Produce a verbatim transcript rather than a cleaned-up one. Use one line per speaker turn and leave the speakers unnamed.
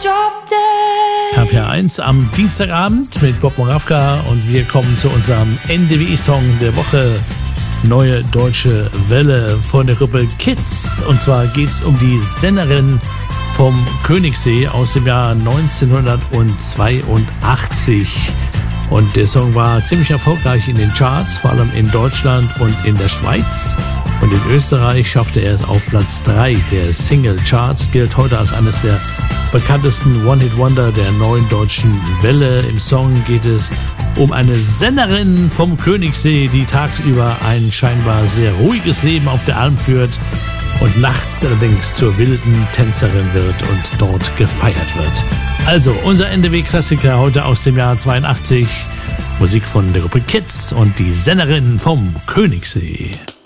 K P eins am Dienstagabend mit Bob Moravka und wir kommen zu unserem N D W I-Song der Woche. Neue deutsche Welle von der Gruppe Kids. Und zwar geht es um die Sängerin vom Königssee aus dem Jahr neunzehnhundertzweiundachtzig. Und der Song war ziemlich erfolgreich in den Charts, vor allem in Deutschland und in der Schweiz. Und in Österreich schaffte er es auf Platz drei der Single-Charts, gilt heute als eines der bekanntesten One-Hit-Wonder der neuen deutschen Welle. Im Song geht es um eine Sängerin vom Königssee, die tagsüber ein scheinbar sehr ruhiges Leben auf der Alm führt und nachts allerdings zur wilden Tänzerin wird und dort gefeiert wird. Also unser N D W-Klassiker heute aus dem Jahr zweiundachtzig, Musik von der Gruppe Kids und die Sängerin vom Königssee.